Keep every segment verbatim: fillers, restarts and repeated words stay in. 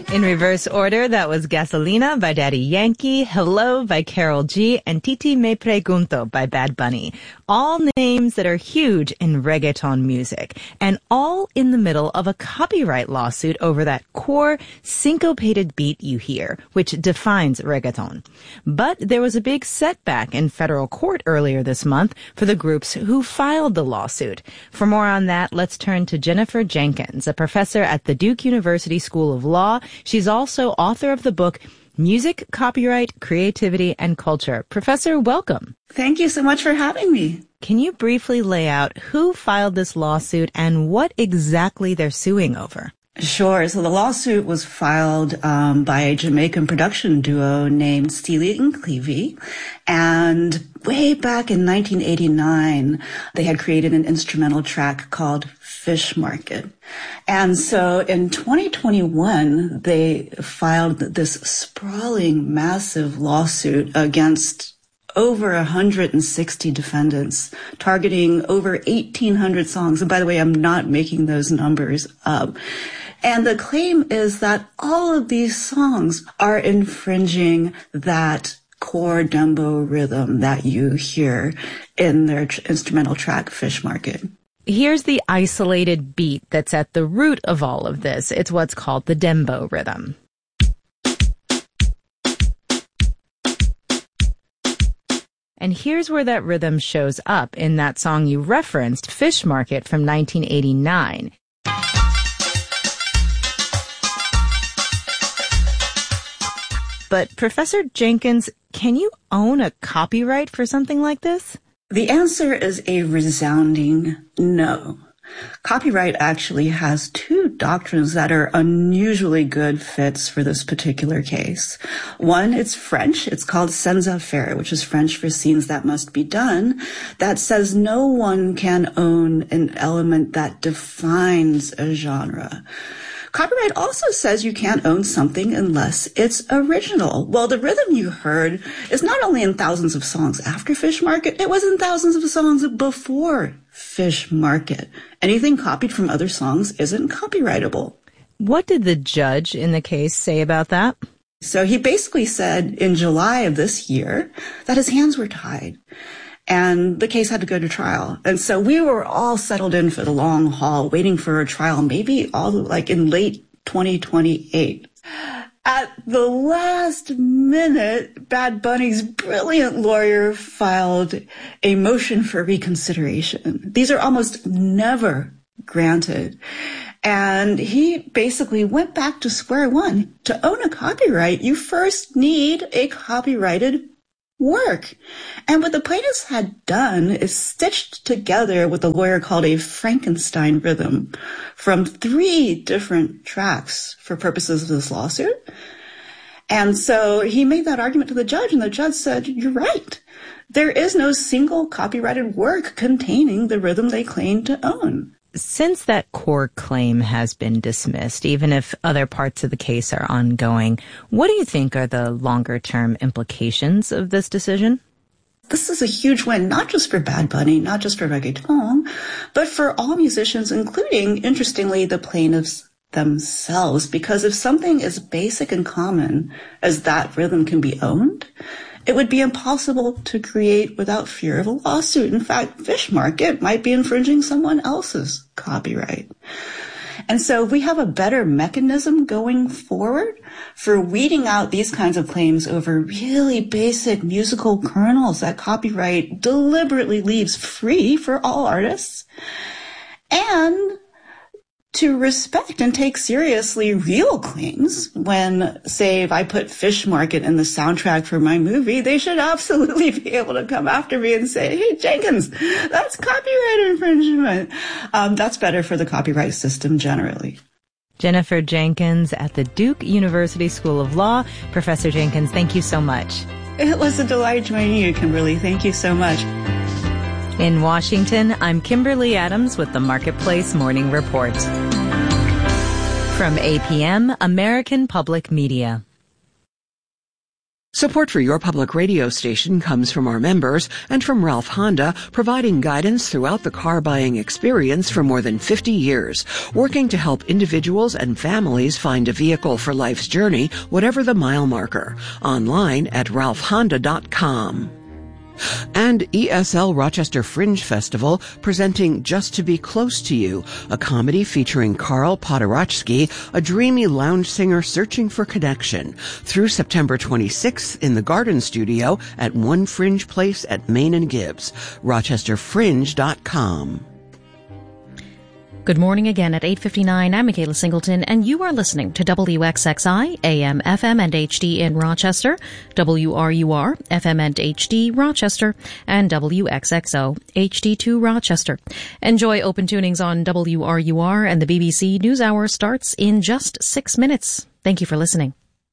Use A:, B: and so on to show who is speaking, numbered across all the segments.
A: In reverse order, that was Gasolina by Daddy Yankee, Hello by Karol G, and Titi Me Pregunto by Bad Bunny. All names that are huge in reggaeton music, and all in the middle of a copyright lawsuit over that core syncopated beat you hear, which defines reggaeton. But there was a big setback in federal court earlier this month for the groups who filed the lawsuit. For more on that, let's turn to Jennifer Jenkins, a professor at the Duke University School of Law. She's also author of the book Music, Copyright, Creativity, and Culture. Professor, welcome.
B: Thank you so much for having me.
A: Can you briefly lay out who filed this lawsuit and what exactly they're suing over?
B: Sure. So the lawsuit was filed um, by a Jamaican production duo named Steely and Clevie. And way back in nineteen eighty-nine, they had created an instrumental track called Fish Market. And so in twenty twenty-one, they filed this sprawling, massive lawsuit against over one hundred sixty defendants, targeting over eighteen hundred songs. And by the way, I'm not making those numbers up. And the claim is that all of these songs are infringing that core dembow rhythm that you hear in their tr- instrumental track, Fish Market.
A: Here's the isolated beat that's at the root of all of this. It's what's called the dembow rhythm. And here's where that rhythm shows up in that song you referenced, Fish Market from nineteen eighty-nine. But Professor Jenkins, can you own a copyright for something like this?
B: The answer is a resounding no. Copyright actually has two doctrines that are unusually good fits for this particular case. One, it's French. It's called savoir-faire, which is French for scenes that must be done, that says no one can own an element that defines a genre. Copyright also says you can't own something unless it's original. Well, the rhythm you heard is not only in thousands of songs after Fish Market, it was in thousands of songs before Fish Market. Anything copied from other songs isn't copyrightable.
A: What did the judge in the case say about that?
B: So he basically said in July of this year that his hands were tied. And the case had to go to trial. And so we were all settled in for the long haul, waiting for a trial, maybe all like in late twenty twenty-eight. At the last minute, Bad Bunny's brilliant lawyer filed a motion for reconsideration. These are almost never granted. And he basically went back to square one. To own a copyright, you first need a copyrighted work. And what the plaintiffs had done is stitched together what the lawyer called a Frankenstein rhythm from three different tracks for purposes of this lawsuit. And so he made that argument to the judge, and the judge said, you're right. There is no single copyrighted work containing the rhythm they claim to own.
A: Since that core claim has been dismissed, even if other parts of the case are ongoing, what do you think are the longer-term implications of this decision?
B: This is a huge win, not just for Bad Bunny, not just for reggaeton, but for all musicians, including, interestingly, the plaintiffs themselves. Because if something as basic and common as that rhythm can be owned, it would be impossible to create without fear of a lawsuit. In fact, Fish Market might be infringing someone else's copyright. And so we have a better mechanism going forward for weeding out these kinds of claims over really basic musical kernels that copyright deliberately leaves free for all artists, and to respect and take seriously real claims. When, say, if I put Fish Market in the soundtrack for my movie, they should absolutely be able to come after me and say, hey, Jenkins, that's copyright infringement. Um, that's better for the copyright system generally.
A: Jennifer Jenkins at the Duke University School of Law. Professor Jenkins, thank you so much.
B: It was a delight joining you, Kimberly. Thank you so much.
A: In Washington, I'm Kimberly Adams with the Marketplace Morning Report. From A P M, American Public Media.
C: Support for your public radio station comes from our members and from Ralph Honda, providing guidance throughout the car buying experience for more than fifty years, working to help individuals and families find a vehicle for life's journey, whatever the mile marker. Online at ralph honda dot com. And E S L Rochester Fringe Festival presenting Just to Be Close to You, a comedy featuring Carl Podorowski, a dreamy lounge singer searching for connection, through September twenty-sixth in the Garden Studio at One Fringe Place at Main and Gibbs. rochester fringe dot com.
D: Good morning again at eight fifty-nine. I'm Michaela Singleton, and you are listening to W X X I, A M, F M, and H D in Rochester, W R U R, F M and H D, Rochester, and W X X O, H D two, Rochester. Enjoy open tunings on W R U R, and the B B C NewsHour starts in just six minutes. Thank you for listening.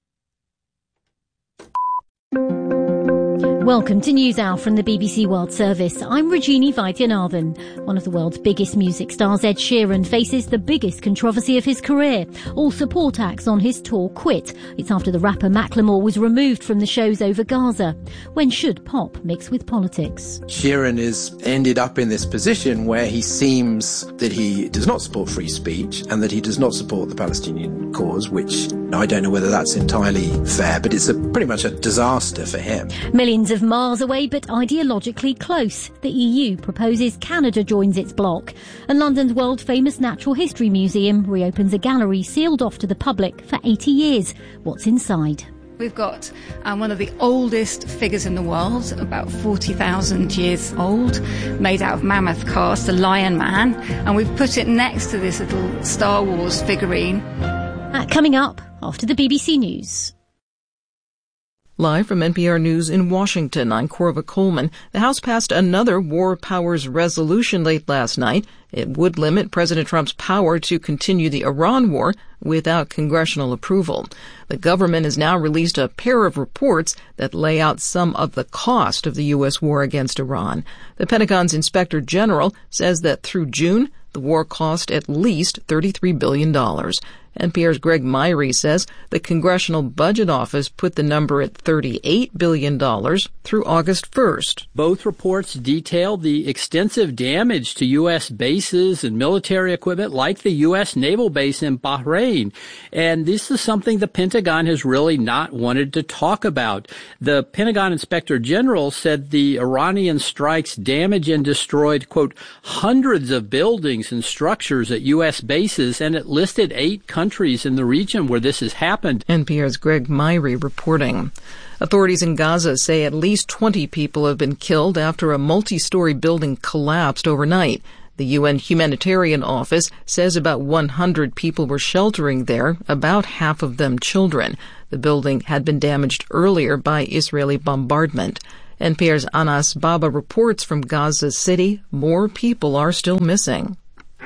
E: Welcome to NewsHour from the B B C World Service. I'm Rajini Vaidyanathan. One of the world's biggest music stars, Ed Sheeran, faces the biggest controversy of his career. All support acts on his tour quit. It's after the rapper Macklemore was removed from the shows over Gaza. When should pop mix with politics?
F: Sheeran has ended up in this position where he seems that he does not support free speech and that he does not support the Palestinian cause, which I don't know whether that's entirely fair, but it's a, pretty much a disaster for him.
E: Millions of miles away but ideologically close. The E U proposes Canada joins its bloc. And London's world-famous Natural History Museum reopens a gallery sealed off to the public for eighty years. What's inside?
G: We've got um, one of the oldest figures in the world, about forty thousand years old, made out of mammoth cast, the Lion Man, and we've put it next to this little Star Wars figurine.
E: Uh, coming up after the B B C News.
H: Live from N P R News in Washington, I'm Corva Coleman. The House passed another War Powers resolution late last night. It would limit President Trump's power to continue the Iran war without congressional approval. The government has now released a pair of reports that lay out some of the cost of the U S war against Iran. The Pentagon's Inspector General says that through June, the war cost at least thirty-three billion dollars. N P R's Greg Myrie says the Congressional Budget Office put the number at thirty-eight billion dollars through August first.
I: Both reports detail the extensive damage to U S bases and military equipment like the U S naval base in Bahrain. And this is something the Pentagon has really not wanted to talk about. The Pentagon Inspector General said the Iranian strikes damaged and destroyed, quote, hundreds of buildings and structures at U S bases, and it listed eight countries countries in the region where this has happened.
H: N P R's Greg Myrie reporting. Authorities in Gaza say at least twenty people have been killed after a multi-story building collapsed overnight. The U N Humanitarian Office says about one hundred people were sheltering there, about half of them children. The building had been damaged earlier by Israeli bombardment. N P R's Anas Baba reports from Gaza City more people are still missing.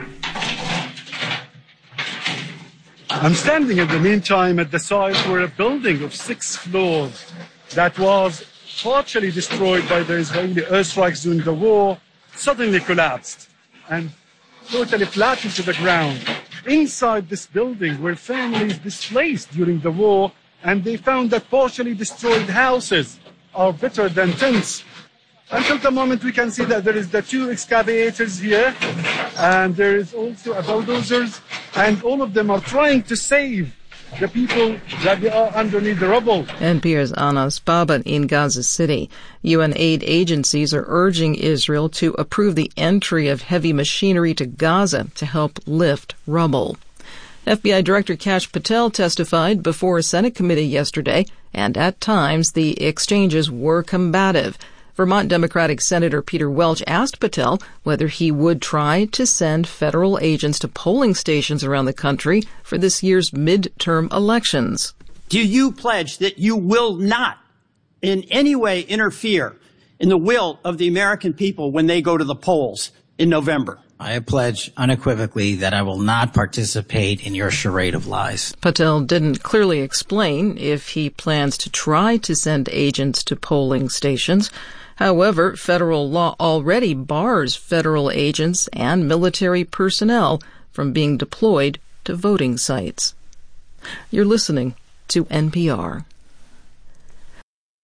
J: I'm standing in the meantime at the site where a building of six floors that was partially destroyed by the Israeli airstrikes during the war suddenly collapsed and totally flattened to the ground. Inside this building were families displaced during the war, and they found that partially destroyed houses are better than tents. Until the moment we can see that there is the two excavators here, and there is also a bulldozers, and all of them are trying to save the people that they are underneath the rubble.
H: N P R's Anas Baba in Gaza City. U N aid agencies are urging Israel to approve the entry of heavy machinery to Gaza to help lift rubble. F B I Director Kash Patel testified before a Senate committee yesterday, and at times the exchanges were combative. Vermont Democratic Senator Peter Welch asked Patel whether he would try to send federal agents to polling stations around the country for this year's midterm elections.
K: Do you pledge that you will not in any way interfere in the will of the American people when they go to the polls in November?
L: I pledge unequivocally that I will not participate in your charade of lies.
H: Patel didn't clearly explain if he plans to try to send agents to polling stations. However, federal law already bars federal agents and military personnel from being deployed to voting sites. You're listening to N P R.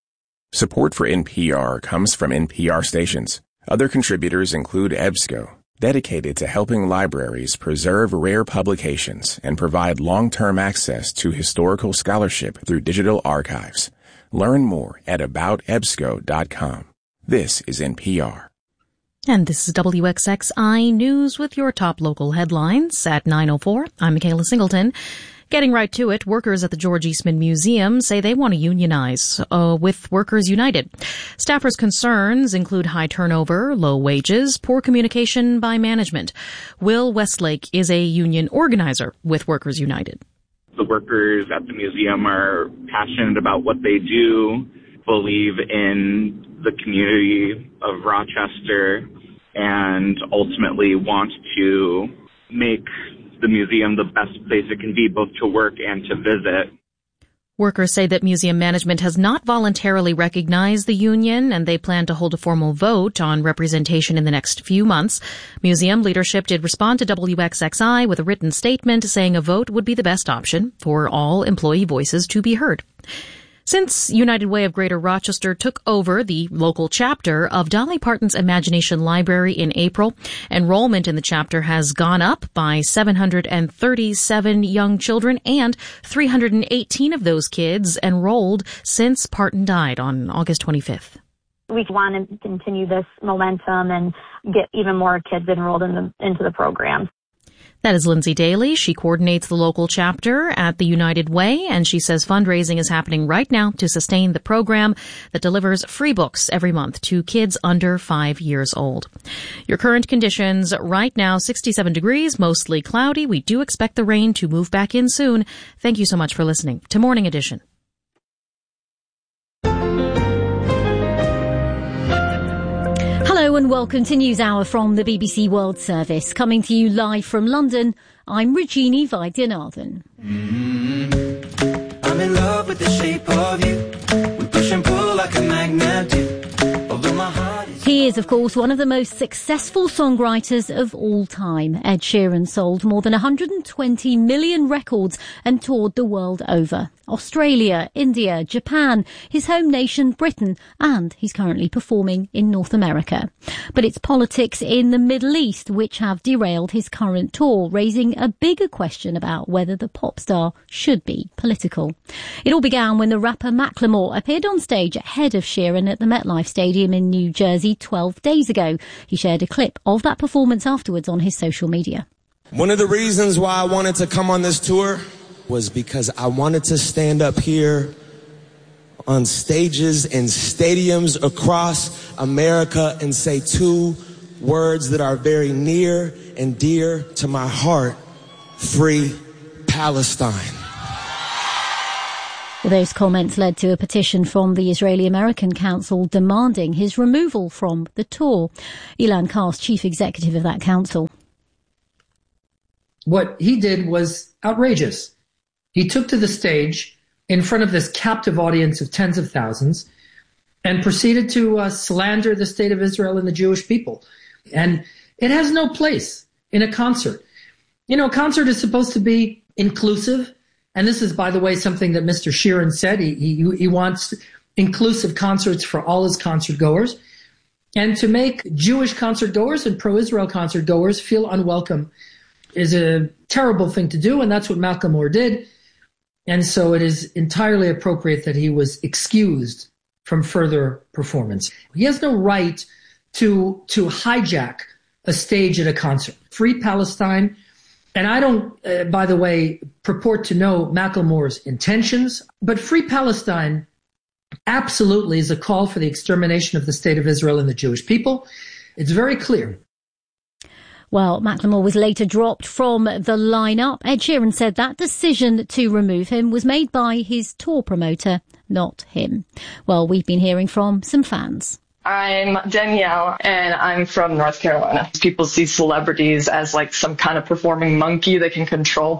M: Support for N P R comes from N P R stations. Other contributors include EBSCO, dedicated to helping libraries preserve rare publications and provide long-term access to historical scholarship through digital archives. Learn more at about ebsco dot com. This is N P R.
D: And this is W X X I News with your top local headlines at nine oh four. I'm Michaela Singleton. Getting right to it, workers at the George Eastman Museum say they want to unionize uh, with Workers United. Staffers' concerns include high turnover, low wages, poor communication by management. Will Westlake is a union organizer with Workers United.
N: The workers at the museum are passionate about what they do, believe in the community of Rochester, and ultimately want to make the museum the best place it can be, both to work and to visit.
D: Workers say that museum management has not voluntarily recognized the union, and they plan to hold a formal vote on representation in the next few months. Museum leadership did respond to W X X I with a written statement saying a vote would be the best option for all employee voices to be heard. Since United Way of Greater Rochester took over the local chapter of Dolly Parton's Imagination Library in April, enrollment in the chapter has gone up by seven hundred thirty-seven young children, and three hundred eighteen of those kids enrolled since Parton died on August twenty-fifth.
O: We want to continue this momentum and get even more kids enrolled in the, into the program.
D: That is Lindsay Daly. She coordinates the local chapter at the United Way, and she says fundraising is happening right now to sustain the program that delivers free books every month to kids under five years old. Your current conditions right now, sixty-seven degrees, mostly cloudy. We do expect the rain to move back in soon. Thank you so much for listening to Morning Edition.
E: Hello and welcome to NewsHour from the B B C World Service. Coming to you live from London, I'm Rajini Vaidyanathan.
P: Mm-hmm. I'm in love with the shape of you. We push and pull like a magnet do. Although my heart is...
E: He is, of course, one of the most successful songwriters of all time. Ed Sheeran sold more than one hundred twenty million records and toured the world over. Australia, India, Japan, his home nation Britain, and he's currently performing in North America. But it's politics in the Middle East which have derailed his current tour, raising a bigger question about whether the pop star should be political. It all began when the rapper Macklemore appeared on stage ahead of Sheeran at the MetLife Stadium in New Jersey twelve days ago. He shared a clip of that performance afterwards on his social media.
Q: One of the reasons why I wanted to come on this tour was because I wanted to stand up here on stages and stadiums across America and say two words that are very near and dear to my heart: free Palestine.
E: Those comments led to a petition from the Israeli-American Council demanding his removal from the tour. Ilan Kars, chief executive of that council.
R: What he did was outrageous. He took to the stage in front of this captive audience of tens of thousands and proceeded to uh, slander the state of Israel and the Jewish people. And it has no place in a concert. You know, a concert is supposed to be inclusive. And this is, by the way, something that Mister Sheeran said. He, he, he wants inclusive concerts for all his concert goers. And to make Jewish concert goers and pro-Israel concert goers feel unwelcome is a terrible thing to do. And that's what Macklemore did. And so it is entirely appropriate that he was excused from further performance. He has no right to to hijack a stage at a concert. Free Palestine. And I don't, uh, by the way, purport to know Macklemore's intentions, but Free Palestine absolutely is a call for the extermination of the state of Israel and the Jewish people. It's very clear.
E: Well, Macklemore was later dropped from the lineup. Ed Sheeran said that decision to remove him was made by his tour promoter, not him. Well, we've been hearing from some fans.
S: I'm Danielle, and I'm from North Carolina. People see celebrities as like some kind of performing monkey they can control.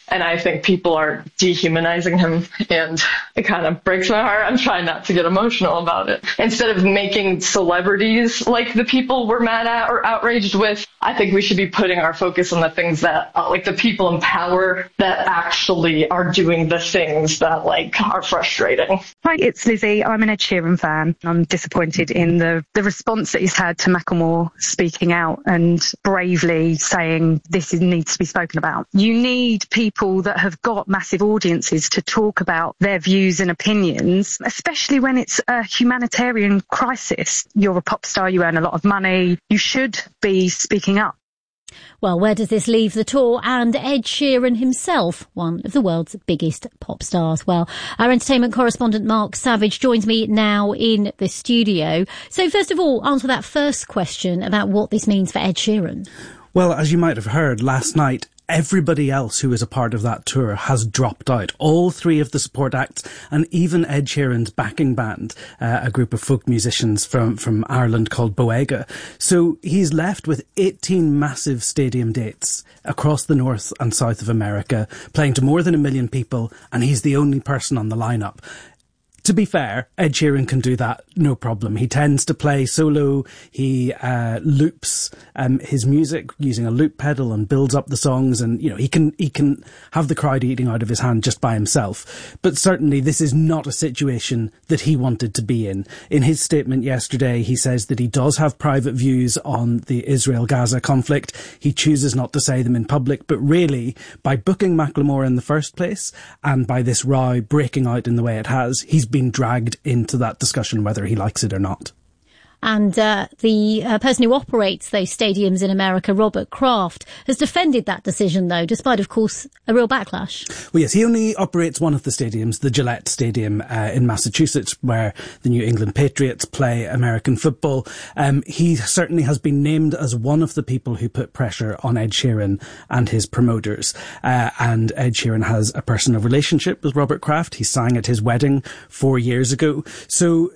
S: And I think people are dehumanizing him, and it kind of breaks my heart. I'm trying not to get emotional about it. Instead of making celebrities like the people we're mad at or outraged with, I think we should be putting our focus on the things that, uh, like the people in power that actually are doing the things that, like, are frustrating.
T: Hi, it's Lizzie. I'm an Ed Sheeran fan. I'm disappointed in the, the response that he's had to Macklemore speaking out and bravely saying this is, needs to be spoken about. You need people that have got massive audiences to talk about their views and opinions, especially when it's a humanitarian crisis. You're a pop star, you earn a lot of money, you should be speaking up.
E: Well, where does this leave the tour and Ed Sheeran himself, one of the world's biggest pop stars? Well, our entertainment correspondent Mark Savage joins me now in the studio. So first of all, answer that first question about what this means for Ed Sheeran.
U: Well, as you might have heard last night, everybody else who is a part of that tour has dropped out. All three of the support acts, and even Ed Sheeran's backing band, uh, a group of folk musicians from, from Ireland called Boega. So he's left with eighteen massive stadium dates across the north and south of America, playing to more than a million people, and he's the only person on the lineup. To be fair, Ed Sheeran can do that, no problem. He tends to play solo, he uh, loops um, his music using a loop pedal and builds up the songs, and, you know, he can he can have the crowd eating out of his hand just by himself. But certainly this is not a situation that he wanted to be in. In his statement yesterday, he says that he does have private views on the Israel-Gaza conflict. He chooses not to say them in public, but really, by booking Macklemore in the first place, and by this row breaking out in the way it has, he's been been dragged into that discussion, whether he likes it or not.
E: And uh, the uh, person who operates those stadiums in America, Robert Kraft, has defended that decision, though, despite, of course, a real backlash.
U: Well, yes, he only operates one of the stadiums, the Gillette Stadium uh, in Massachusetts, where the New England Patriots play American football. Um, he certainly has been named as one of the people who put pressure on Ed Sheeran and his promoters. Uh, and Ed Sheeran has a personal relationship with Robert Kraft. He sang at his wedding four years ago. So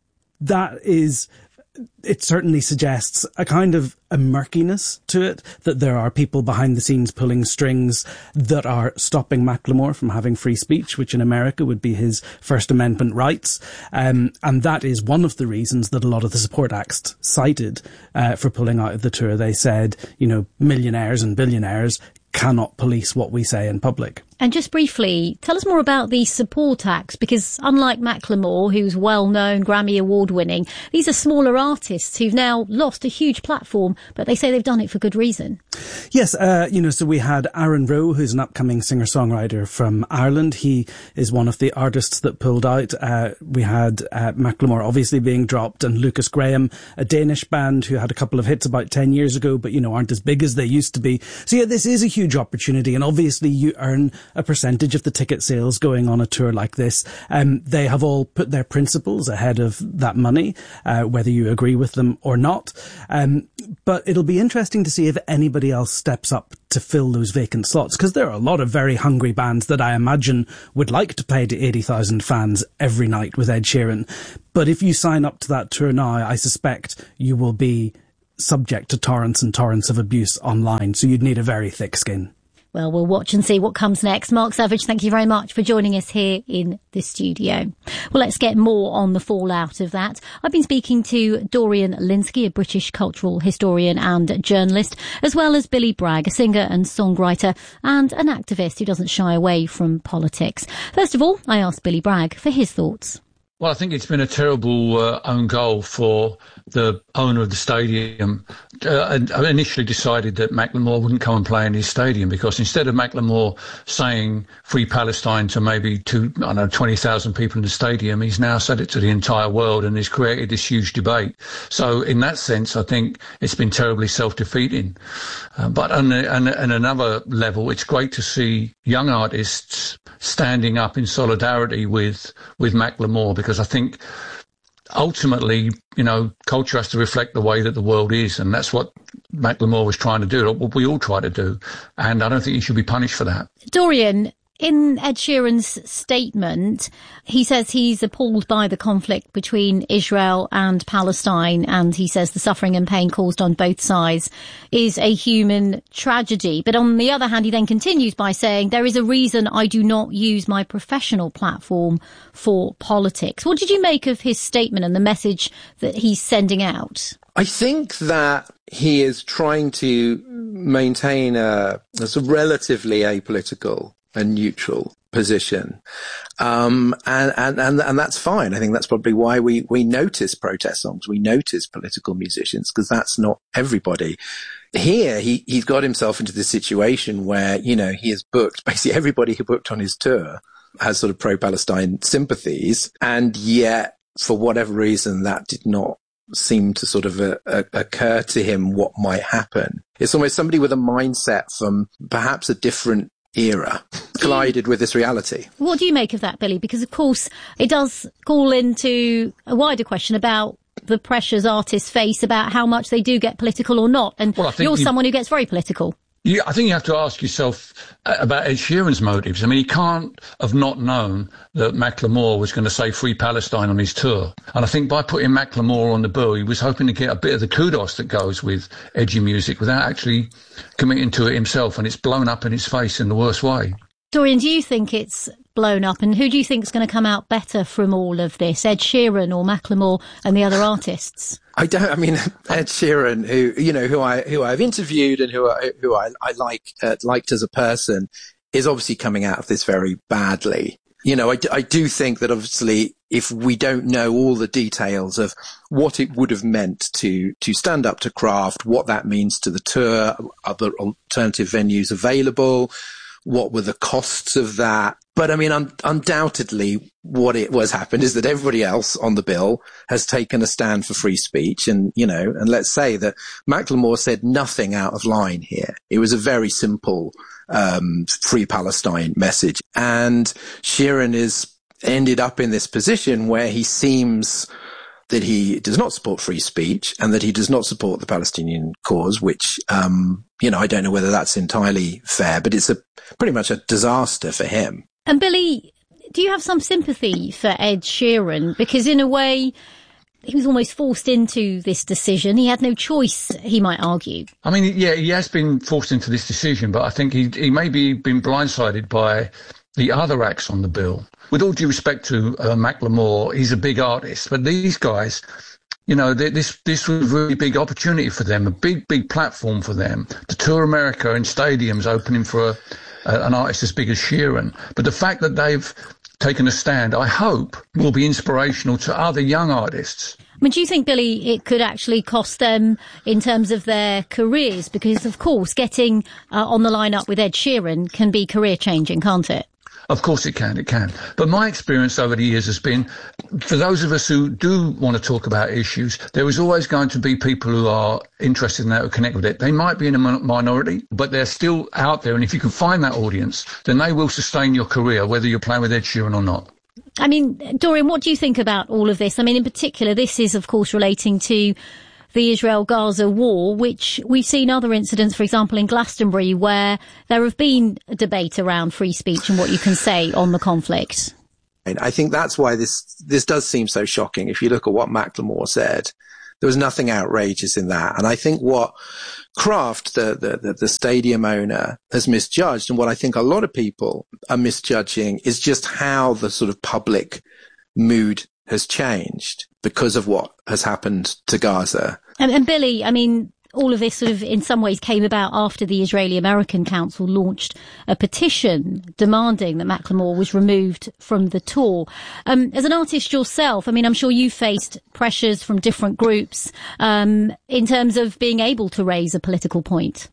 U: that is... It certainly suggests a kind of a murkiness to it, that there are people behind the scenes pulling strings that are stopping Macklemore from having free speech, which in America would be his First Amendment rights. Um, and that is one of the reasons that a lot of the support acts cited uh, for pulling out of the tour. They said, you know, millionaires and billionaires cannot police what we say in public.
E: And just briefly, tell us more about the support acts, because unlike Macklemore, who's well-known, Grammy Award-winning, these are smaller artists who've now lost a huge platform, but they say they've done it for good reason.
U: Yes, uh, you know, so we had Aaron Rowe, who's an upcoming singer-songwriter from Ireland. He is one of the artists that pulled out. Uh, we had uh, Macklemore obviously being dropped, and Lucas Graham, a Danish band who had a couple of hits about ten years ago, but, you know, aren't as big as they used to be. So yeah, this is a huge opportunity, and obviously you earn a percentage of the ticket sales going on a tour like this. Um, they have all put their principles ahead of that money, uh, whether you agree with them or not. Um, but it'll be interesting to see if anybody else steps up to fill those vacant slots, because there are a lot of very hungry bands that I imagine would like to play to eighty thousand fans every night with Ed Sheeran. But if you sign up to that tour now, I suspect you will be subject to torrents and torrents of abuse online. So you'd need a very thick skin.
E: Well, we'll watch and see what comes next. Mark Savage, thank you very much for joining us here in the studio. Well, let's get more on the fallout of that. I've been speaking to Dorian Lynskey, a British cultural historian and journalist, as well as Billy Bragg, a singer and songwriter and an activist who doesn't shy away from politics. First of all, I asked Billy Bragg for his thoughts.
V: Well, I think it's been a terrible uh, own goal for the owner of the stadium. Uh, I initially decided that Macklemore wouldn't come and play in his stadium, because instead of Macklemore saying Free Palestine to maybe two, I don't know, twenty thousand people in the stadium, he's now said it to the entire world, and he's created this huge debate. So in that sense, I think it's been terribly self-defeating. Uh, but on, a, on, a, on another level, it's great to see young artists standing up in solidarity with, with Macklemore, because I think ultimately, you know, culture has to reflect the way that the world is, and that's what Macklemore was trying to do, what we all try to do, and I don't think he should be punished for that.
E: Dorian, In Ed Sheeran's statement, he says he's appalled by the conflict between Israel and Palestine, and he says the suffering and pain caused on both sides is a human tragedy. But on the other hand, he then continues by saying, there is a reason I do not use my professional platform for politics. What did you make of his statement and the message that he's sending out?
F: I think that he is trying to maintain a, a sort of relatively apolitical and neutral position. Um, and, and, and, and that's fine. I think that's probably why we, we notice protest songs. We notice political musicians, because that's not everybody. Here, he, he's got himself into this situation where, you know, he has booked, basically everybody who booked on his tour has sort of pro-Palestine sympathies. And yet, for whatever reason, that did not seem to sort of uh, uh, occur to him what might happen. It's almost somebody with a mindset from perhaps a different era collided with this reality.
E: What do you make of that, Billy? Because, of course, it does call into a wider question about the pressures artists face about how much they do get political or not. And well, you're you, someone who gets very political.
V: Yeah, I think you have to ask yourself about Ed Sheeran's motives. I mean, he can't have not known that Macklemore was going to say Free Palestine on his tour. And I think by putting Macklemore on the bill, he was hoping to get a bit of the kudos that goes with edgy music without actually committing to it himself. And it's blown up in his face in the worst way.
E: Dorian, do you think it's blown up? And who do you think is going to come out better from all of this, Ed Sheeran or Macklemore and the other artists?
F: I don't. I mean, Ed Sheeran, who you know, who I who I've interviewed and who I who I, I like uh, liked as a person, is obviously coming out of this very badly. You know, I, I do think that obviously, if we don't know all the details of what it would have meant to to stand up to Kraft, what that means to the tour, other alternative venues available, what were the costs of that? But I mean, un- undoubtedly, what it was happened is that everybody else on the bill has taken a stand for free speech. And, you know, and let's say that Macklemore said nothing out of line here. It was a very simple, um, free Palestine message. And Sheeran is ended up in this position where he seems that he does not support free speech and that he does not support the Palestinian cause, which, um, you know, I don't know whether that's entirely fair, but it's a pretty much a disaster for him.
E: And Billy, do you have some sympathy for Ed Sheeran? Because in a way, he was almost forced into this decision. He had no choice, he might argue.
V: I mean, yeah, he has been forced into this decision, but I think he, he maybe been blindsided by the other acts on the bill. With all due respect to uh, Macklemore, he's a big artist, but these guys, you know, they, this this was a really big opportunity for them, a big, big platform for them to tour America in stadiums opening for a, a, an artist as big as Sheeran. But the fact that they've taken a stand, I hope, will be inspirational to other young artists.
E: I mean, do you think, Billy, it could actually cost them in terms of their careers? Because, of course, getting uh, on the lineup with Ed Sheeran can be career-changing, can't it?
V: Of course it can, it can. But my experience over the years has been, for those of us who do want to talk about issues, there is always going to be people who are interested in that, who connect with it. They might be in a minority, but they're still out there. And if you can find that audience, then they will sustain your career, whether you're playing with Ed Sheeran or not.
E: I mean, Dorian, what do you think about all of this? I mean, in particular, this is, of course, relating to the Israel-Gaza war, which we've seen other incidents, for example, in Glastonbury, where there have been a debate around free speech and what you can say on the conflict.
F: And I think that's why this this does seem so shocking. If you look at what Macklemore said, there was nothing outrageous in that. And I think what Kraft, the, the, the stadium owner, has misjudged, and what I think a lot of people are misjudging, is just how the sort of public mood has changed because of what has happened to Gaza.
E: And, and Billy, I mean, all of this sort of in some ways came about after the Israeli-American Council launched a petition demanding that Macklemore was removed from the tour. Um, as an artist yourself, I mean, I'm sure you faced pressures from different groups um, in terms of being able to raise a political point.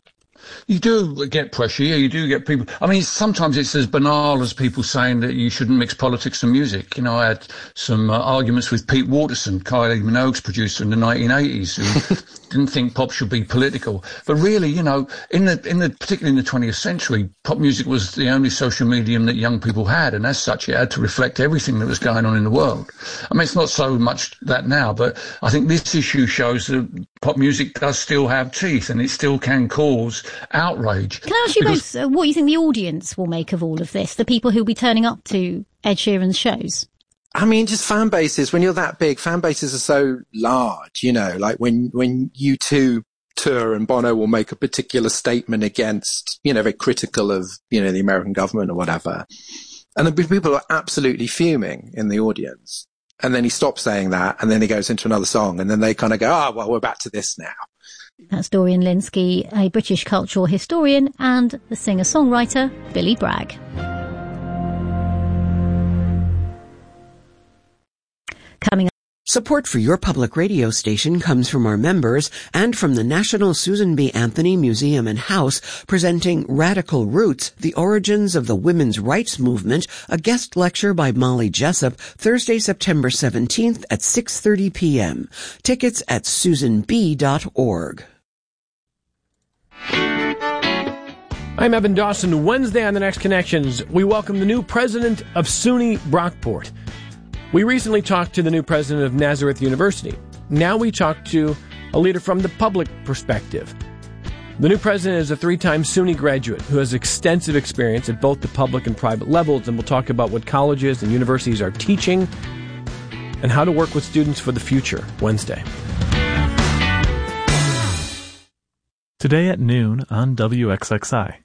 V: You do get pressure, yeah, you do get people. I mean, sometimes it's as banal as people saying that you shouldn't mix politics and music. You know, I had some uh, arguments with Pete Waterson, Kylie Minogue's producer in the nineteen eighties, who didn't think pop should be political. But really, you know, in the, in the, particularly in the twentieth century, pop music was the only social medium that young people had, and as such, it had to reflect everything that was going on in the world. I mean, it's not so much that now, but I think this issue shows that pop music does still have teeth, and it still can cause outrage.
E: Can I ask you
V: because,
E: both uh, what you think the audience will make of all of this? The people who'll be turning up to Ed Sheeran's shows?
F: I mean, just fan bases, when you're that big, fan bases are so large, you know, like when, when U two tour and Bono will make a particular statement against, you know, very critical of, you know, the American government or whatever. And the people are absolutely fuming in the audience. And then he stops saying that, and then he goes into another song, and then they kind of go, oh, well, we're back to this now.
E: That's Dorian Lynskey, a British cultural historian, and the singer-songwriter Billy Bragg. Coming up.
C: Support for your public radio station comes from our members and from the National Susan B. Anthony Museum and House, presenting Radical Roots, The Origins of the Women's Rights Movement, a guest lecture by Molly Jessup, Thursday, September seventeenth at six thirty p.m. Tickets at susan b dot org.
A: I'm Evan Dawson. Wednesday on The Next Connections, we welcome the new president of SUNY Brockport. We recently talked to the new president of Nazareth University. Now we talk to a leader from the public perspective. The new president is a three-time SUNY graduate who has extensive experience at both the public and private levels, and we'll talk about what colleges and universities are teaching and how to work with students for the future, Wednesday.
B: Today at noon on W X X I.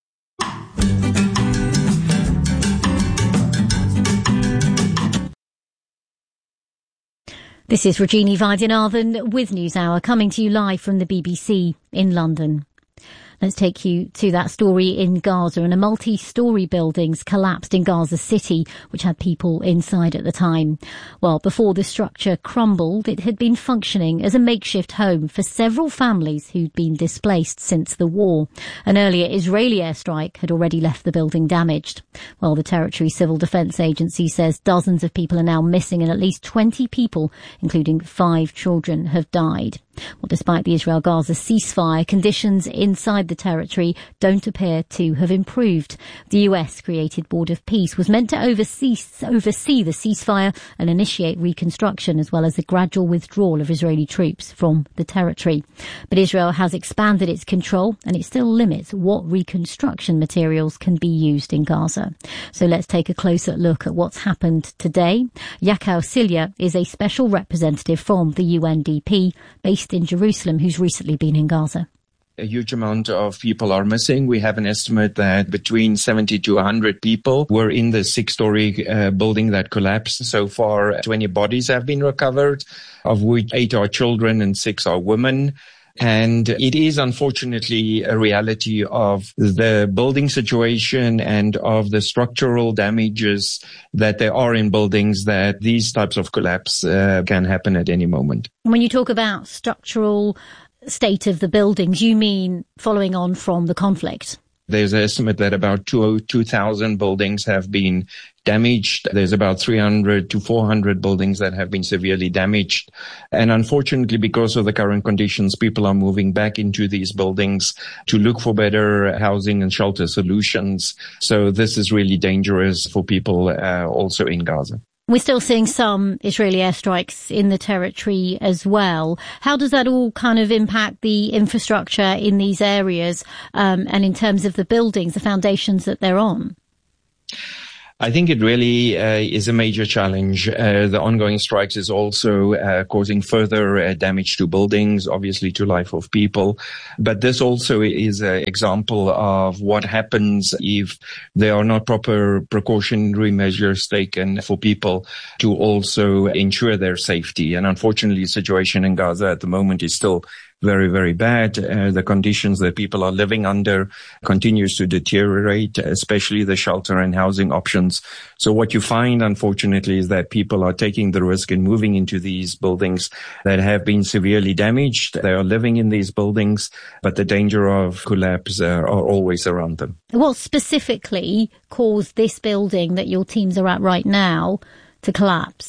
E: This is Regina Vaidyanathan with NewsHour, coming to you live from the B B C in London. Let's take you to that story in Gaza. And a multi-storey buildings collapsed in Gaza City, which had people inside at the time. Well, before the structure crumbled, it had been functioning as a makeshift home for several families who'd been displaced since the war. An earlier Israeli airstrike had already left the building damaged. Well, the Territory Civil Defence Agency says dozens of people are now missing and at least twenty people, including five children, have died. Well, despite the Israel-Gaza ceasefire, conditions inside the territory don't appear to have improved. The U S-created Board of Peace was meant to oversee, oversee the ceasefire and initiate reconstruction, as well as the gradual withdrawal of Israeli troops from the territory. But Israel has expanded its control, and it still limits what reconstruction materials can be used in Gaza. So let's take a closer look at what's happened today. Yakov Silya is a special representative from the U N D P based in Jerusalem, who's recently been in Gaza.
W: A huge amount of people are missing. We have an estimate that between seventy to one hundred people were in the six-story uh, building that collapsed. So far, twenty bodies have been recovered, of which eight are children and six are women. And it is unfortunately a reality of the building situation and of the structural damages that there are in buildings, that these types of collapse uh, can happen at any moment.
E: When you talk about structural state of the buildings, you mean following on from the conflict?
W: There's an estimate that about two thousand buildings have been damaged. There's about three hundred to four hundred buildings that have been severely damaged. And unfortunately, because of the current conditions, people are moving back into these buildings to look for better housing and shelter solutions. So this is really dangerous for people uh, also in Gaza.
E: We're still seeing some Israeli airstrikes in the territory as well. How does that all kind of impact the infrastructure in these areas, um, and in terms of the buildings, the foundations that they're on?
W: I think it really uh, is a major challenge. Uh, the ongoing strikes is also uh, causing further uh, damage to buildings, obviously to life of people. But this also is an example of what happens if there are not proper precautionary measures taken for people to also ensure their safety. And unfortunately, the situation in Gaza at the moment is still very, very bad. Uh, the conditions that people are living under continues to deteriorate, especially the shelter and housing options. So what you find, unfortunately, is that people are taking the risk and moving into these buildings that have been severely damaged. They are living in these buildings, but the danger of collapse uh, are always around them.
E: What specifically caused this building that your teams are at right now to collapse?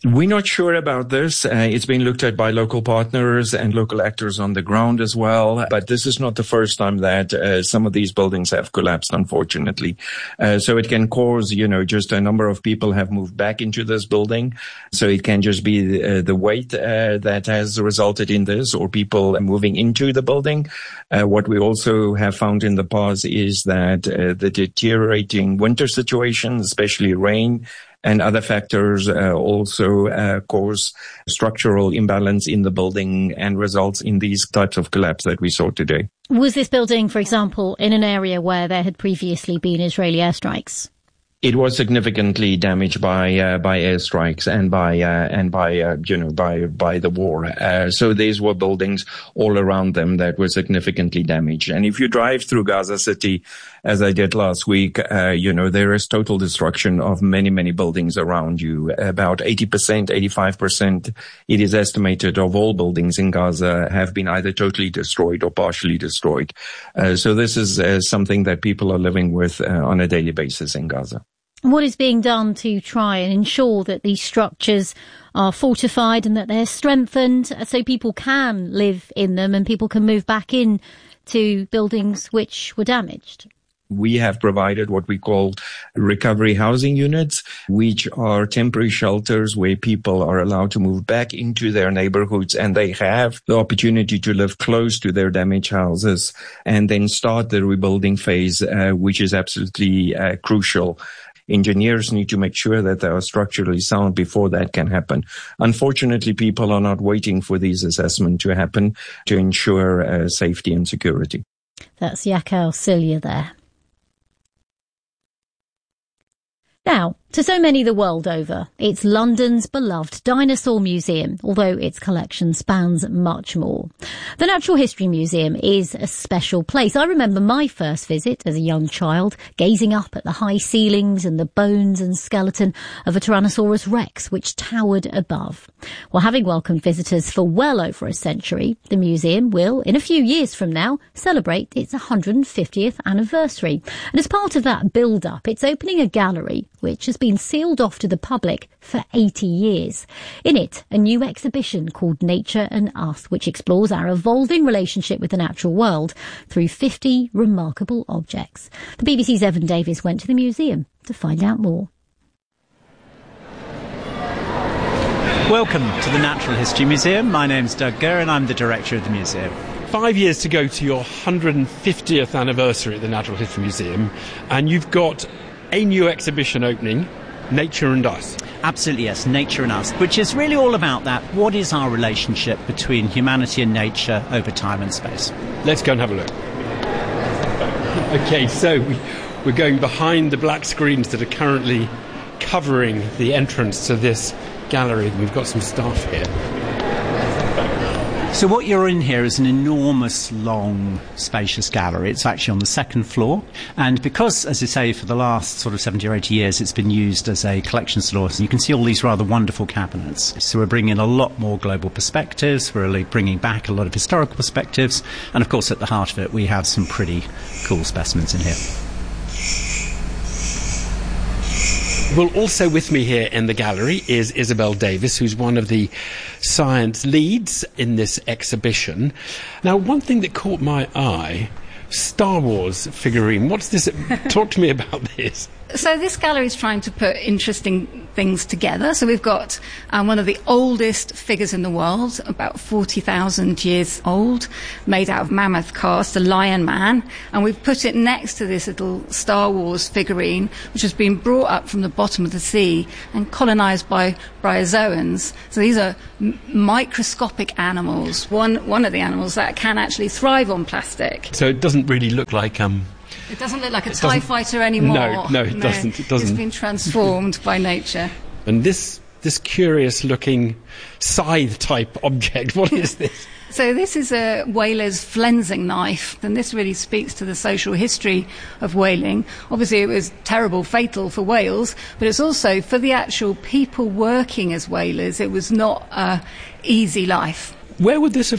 W: We're not sure about this. Uh, it's been looked at by local partners and local actors on the ground as well. But this is not the first time that uh, some of these buildings have collapsed, unfortunately. Uh, so it can cause, you know, just a number of people have moved back into this building. So it can just be the, uh, the weight uh, that has resulted in this, or people moving into the building. Uh, what we also have found in the past is that uh, the deteriorating winter situation, especially rain, and other factors uh, also uh, cause structural imbalance in the building and results in these types of collapse that we saw today.
E: Was this building, for example, in an area where there had previously been Israeli airstrikes?
W: It was significantly damaged by uh, by airstrikes and by uh, and by uh, you know by by the war. Uh, so these were buildings all around them that were significantly damaged. And if you drive through Gaza City, as I did last week, uh, you know there is total destruction of many many buildings around you. About eighty percent, eighty-five percent, it is estimated, of all buildings in Gaza have been either totally destroyed or partially destroyed. Uh, so this is uh, something that people are living with uh, on a daily basis in Gaza.
E: What is being done to try and ensure that these structures are fortified and that they're strengthened so people can live in them and people can move back in to buildings which were damaged?
W: We have provided what we call recovery housing units, which are temporary shelters where people are allowed to move back into their neighborhoods and they have the opportunity to live close to their damaged houses and then start the rebuilding phase, uh, which is absolutely uh, crucial. Engineers need to make sure that they are structurally sound before that can happen. Unfortunately, people are not waiting for these assessments to happen to ensure uh, safety and security.
E: That's Yakel Silya there. Now, to so many the world over, it's London's beloved Dinosaur Museum, although its collection spans much more. The Natural History Museum is a special place. I remember my first visit as a young child, gazing up at the high ceilings and the bones and skeleton of a Tyrannosaurus Rex, which towered above. Well, having welcomed visitors for well over a century, the museum will, in a few years from now, celebrate its one hundred fiftieth anniversary. And as part of that build-up, it's opening a gallery which has been sealed off to the public for eighty years. In it, a new exhibition called Nature and Us, which explores our evolving relationship with the natural world through fifty remarkable objects. The B B C's Evan Davis went to the museum to find out more.
G: Welcome to the Natural History Museum. My name's Doug Gurr and I'm the director of the museum.
A: Five years to go to your one hundred fiftieth anniversary at the Natural History Museum, and you've got a new exhibition opening, Nature and Us.
G: Absolutely, yes, Nature and Us, which is really all about that. What is our relationship between humanity and nature over time and space?
A: Let's go and have a look. Okay, so we, we're going behind the black screens that are currently covering the entrance to this gallery. We've got some staff here.
G: So what you're in here is an enormous, long, spacious gallery. It's actually on the second floor. And because, as I say, for the last sort of seventy or eighty years, it's been used as a collection store, so you can see all these rather wonderful cabinets. So we're bringing a lot more global perspectives. We're really bringing back a lot of historical perspectives. And, of course, at the heart of it, we have some pretty cool specimens in here.
A: Well, also with me here in the gallery is Isabel Davis, who's one of the science leads in this exhibition. Now, one thing that caught my eye, Star Wars figurine. What's this? Talk to me about this.
I: So this gallery is trying to put interesting things together. So we've got um, one of the oldest figures in the world, about forty thousand years old, made out of mammoth cast, a lion man. And we've put it next to this little Star Wars figurine, which has been brought up from the bottom of the sea and colonized by bryozoans. So these are m- microscopic animals. One, one of the animals that can actually thrive on plastic.
A: So it doesn't really look like... um.
I: It doesn't look like a TIE fighter anymore.
A: No, no, it no, doesn't. It doesn't.
I: It's been transformed by nature.
A: And this this curious-looking scythe-type object, what is this?
I: So this is a whaler's flensing knife, and this really speaks to the social history of whaling. Obviously, it was terrible, fatal for whales, but it's also for the actual people working as whalers. It was not an easy life.
A: Where would this have